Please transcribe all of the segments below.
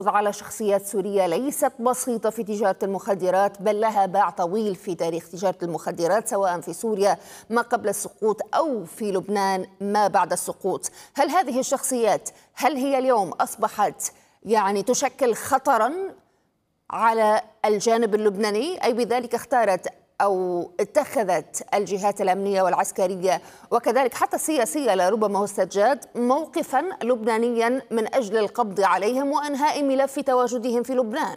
على شخصيات سورية ليست بسيطة في تجارة المخدرات، بل لها باع طويل في تاريخ تجارة المخدرات سواء في سوريا ما قبل السقوط أو في لبنان ما بعد السقوط. هل هذه الشخصيات هي اليوم أصبحت تشكل خطرا على الجانب اللبناني، أي بذلك اختارت أو اتخذت الجهات الأمنية والعسكرية وكذلك حتى السياسية لربما واستجاد موقفا لبنانيا من أجل القبض عليهم وإنهاء ملف تواجدهم في لبنان؟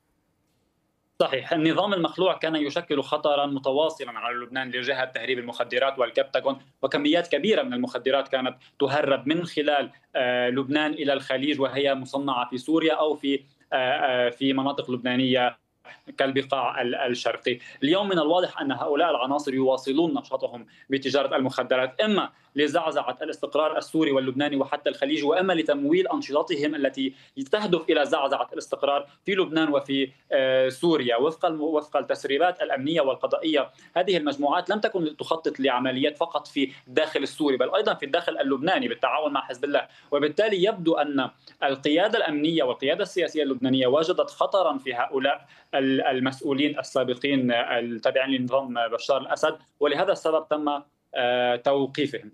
صحيح، النظام المخلوع كان يشكل خطرا متواصلا على لبنان لجهة تهريب المخدرات والكبتاغون، وكميات كبيرة من المخدرات كانت تهرب من خلال لبنان إلى الخليج وهي مصنعة في سوريا أو في مناطق لبنانية كالبقاع الشرقي. اليوم من الواضح أن هؤلاء العناصر يواصلون نشاطهم بتجارة المخدرات، إما لزعزعة الاستقرار السوري واللبناني وحتى الخليج، وإما لتمويل أنشطتهم التي تهدف إلى زعزعة الاستقرار في لبنان وفي سوريا. وفق التسريبات الأمنية والقضائية، هذه المجموعات لم تكن تخطط لعمليات فقط في الداخل السوري بل أيضا في الداخل اللبناني بالتعاون مع حزب الله، وبالتالي يبدو أن القيادة الأمنية والقيادة السياسية اللبنانية وجدت خطرا في هؤلاء المسؤولين السابقين التابعين لنظام بشار الأسد، ولهذا السبب تم توقيفهم.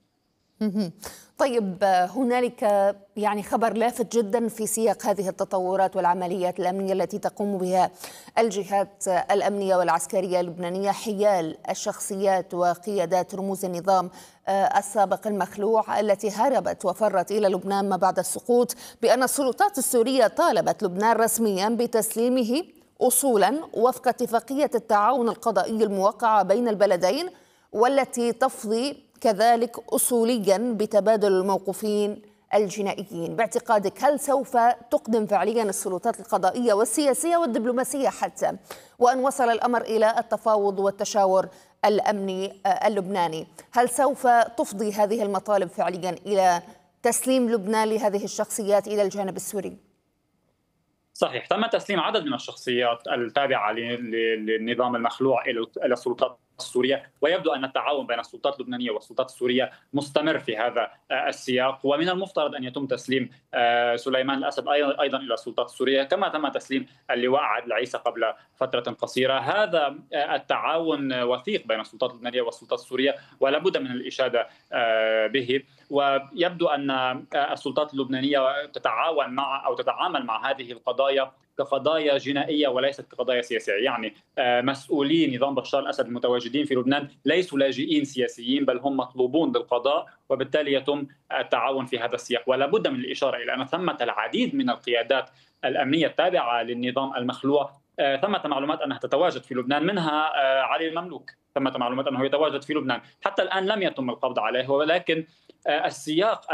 طيب، هنالك خبر لافت جدا في سياق هذه التطورات والعمليات الأمنية التي تقوم بها الجهات الأمنية والعسكرية اللبنانية حيال الشخصيات وقيادات رموز النظام السابق المخلوع التي هربت وفرت إلى لبنان ما بعد السقوط، بأن السلطات السورية طالبت لبنان رسميا بتسليمه أصولا وفق اتفاقية التعاون القضائي الموقعة بين البلدين، والتي تفضي كذلك أصوليا بتبادل الموقوفين الجنائيين. باعتقادك هل سوف تقدم فعليا السلطات القضائية والسياسية والدبلوماسية حتى وأن وصل الأمر إلى التفاوض والتشاور الأمني اللبناني، هل سوف تفضي هذه المطالب فعليا إلى تسليم لبنان لهذه الشخصيات إلى الجانب السوري؟ صحيح، تم تسليم عدد من الشخصيات التابعة للنظام المخلوع إلى السلطات السورية، ويبدو أن التعاون بين السلطات اللبنانية والسلطات السورية مستمر في هذا السياق، ومن المفترض أن يتم تسليم سليمان الأسد أيضا إلى السلطات السورية، كما تم تسليم اللواء عادل عيسى قبل فترة قصيرة. هذا التعاون وثيق بين السلطات اللبنانية والسلطات السورية ولا بد من الإشادة به، ويبدو أن السلطات اللبنانية تتعاون مع أو تتعامل مع هذه القضايا كقضايا جنائية وليست كقضايا سياسية. مسؤولي نظام بشار الأسد المتواجدين في لبنان ليسوا لاجئين سياسيين بل هم مطلوبون بالقضاء، وبالتالي يتم التعاون في هذا السياق. ولا بد من الإشارة إلى أن ثمة العديد من القيادات الأمنية التابعة للنظام المخلوع ثمة معلومات أنها تتواجد في لبنان، منها علي المملوك ثمة معلومات أنه يتواجد في لبنان، حتى الآن لم يتم القبض عليه، ولكن السياق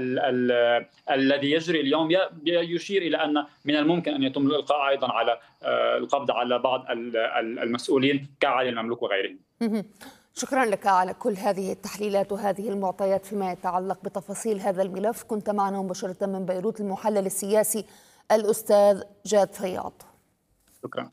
الذي يجري اليوم يشير إلى أن من الممكن أن يتم الإلقاء أيضا على القبض على بعض المسؤولين كعلي المملوك وغيرهم. شكرا لك على كل هذه التحليلات وهذه المعطيات فيما يتعلق بتفاصيل هذا الملف. كنت معنا مباشرة من بيروت المحلل السياسي الأستاذ جاد فياض. شكرا.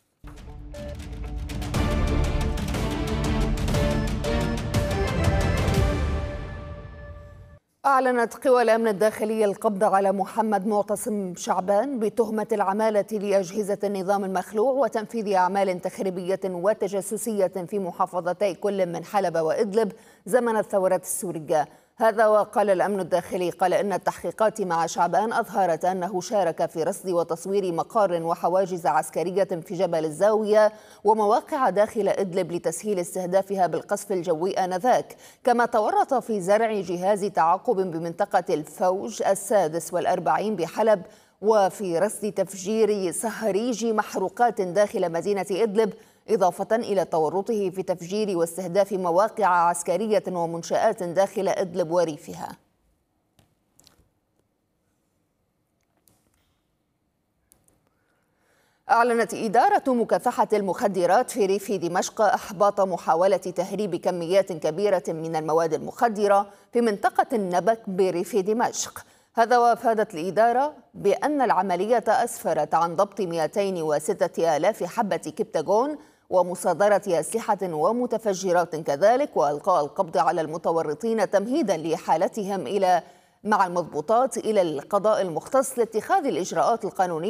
أعلنت قوى الأمن الداخلي القبض على محمد معتصم شعبان بتهمة العمالة لأجهزة النظام المخلوع وتنفيذ أعمال تخريبية وتجسسية في محافظتي كل من حلب وإدلب زمن الثورات السورية. هذا وقال الأمن الداخلي قال إن التحقيقات مع شعبان أظهرت أنه شارك في رصد وتصوير مقار وحواجز عسكرية في جبل الزاوية ومواقع داخل إدلب لتسهيل استهدافها بالقصف الجوي آنذاك، كما تورط في زرع جهاز تعاقب بمنطقة الفوج 46 بحلب وفي رصد تفجير صهريج محروقات داخل مدينة إدلب، إضافة إلى تورطه في تفجير واستهداف مواقع عسكرية ومنشآت داخل إدلب وريفها. أعلنت إدارة مكافحة المخدرات في ريف دمشق إحباط محاولة تهريب كميات كبيرة من المواد المخدرة في منطقة النبك بريف دمشق. هذا وافادت الإدارة بأن العملية أسفرت عن ضبط 206,000 حبة كبتاغون ومصادرة أسلحة ومتفجرات كذلك، وإلقاء القبض على المتورطين تمهيدا لإحالتهم إلى مع المضبوطات إلى القضاء المختص لاتخاذ الإجراءات القانونية